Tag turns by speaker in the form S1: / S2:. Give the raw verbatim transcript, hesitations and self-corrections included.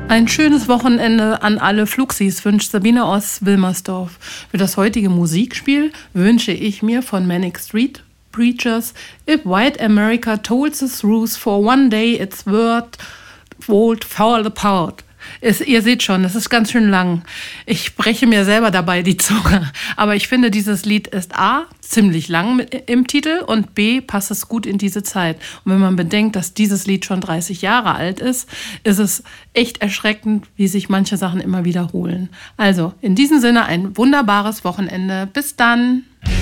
S1: Ein schönes Wochenende an alle Fluxis wünscht Sabine aus Wilmersdorf. Für das heutige Musikspiel wünsche ich mir von Manic Street Preachers If White America told the truth for one day its word would fall apart. Es, ihr seht schon, es ist ganz schön lang. Ich breche mir selber dabei die Zunge. Aber ich finde, dieses Lied ist A, ziemlich lang im Titel und B, passt es gut in diese Zeit. Und wenn man bedenkt, dass dieses Lied schon dreißig Jahre alt ist, ist es echt erschreckend, wie sich manche Sachen immer wiederholen. Also, in diesem Sinne ein wunderbares Wochenende. Bis dann!